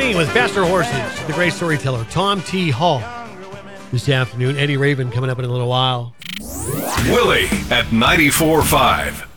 Hanging with Faster Horses, the great storyteller, Tom T. Hall. This afternoon, Eddie Raven coming up in a little while. Willie at 94.5.